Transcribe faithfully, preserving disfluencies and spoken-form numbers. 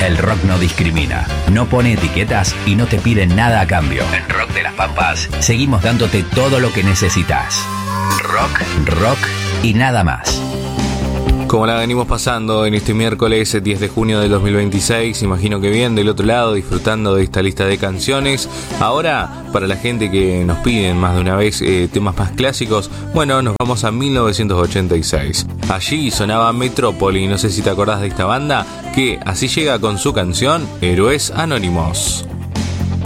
El rock no discrimina, no pone etiquetas y no te pide nada a cambio. En Rock de las Pampas seguimos dándote todo lo que necesitas. Rock, rock y nada más. Como la venimos pasando en este miércoles diez de junio del dos mil veintiséis, imagino que bien del otro lado, disfrutando de esta lista de canciones. Ahora, para la gente que nos piden más de una vez eh, temas más clásicos, bueno, nos vamos a mil novecientos ochenta y seis. Allí sonaba Metrópoli, no sé si te acordás de esta banda, que así llega con su canción Héroes Anónimos.